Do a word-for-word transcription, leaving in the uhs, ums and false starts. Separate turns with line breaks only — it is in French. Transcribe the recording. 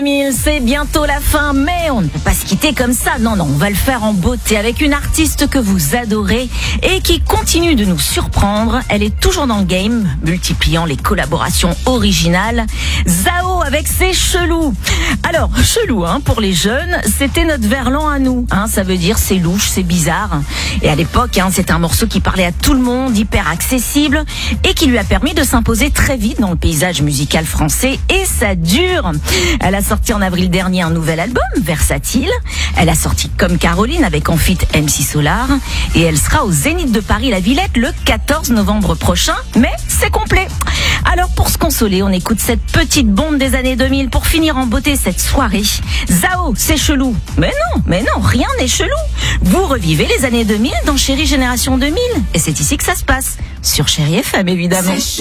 C'est bientôt la fin, mais on ne peut pas se quitter comme ça. Non, non, on va le faire en beauté avec une artiste que vous adorez et qui continue de nous surprendre. Elle est toujours dans le game, multipliant les collaborations originales. Zao avec ses chelous. Alors, chelou, hein, pour les jeunes, c'était notre verlan à nous. Hein, ça veut dire c'est louche, c'est bizarre. Et à l'époque, hein, c'était un morceau qui parlait à tout le monde, hyper accessible et qui lui a permis de s'imposer très vite dans le paysage musical français. Et ça dure. Elle a sorti en avril dernier un nouvel album, Versatile. Elle a sorti Comme Caroline avec en feat M C Solar. Et elle sera au Zénith de Paris La Villette le quatorze novembre prochain. Mais c'est complet. Alors pour se consoler, on écoute cette petite bombe des années deux mille pour finir en beauté cette soirée. Zao, c'est chelou. Mais non, mais non, rien n'est chelou. Vous revivez les années deux mille dans Chérie Génération deux mille. Et c'est ici que ça se passe. Sur Chérie F M évidemment.